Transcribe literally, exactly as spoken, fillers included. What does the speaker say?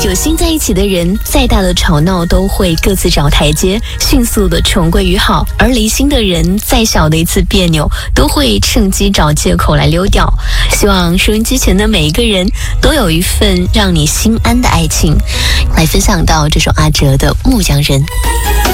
有心在一起的人，再大的吵闹都会各自找台阶，迅速的重归于好；而离心的人，再小的一次别扭，都会趁机找借口来溜掉。希望收音机前的每一个人都有一份让你心安的爱情。来分享到这首阿哲的《牧羊人》。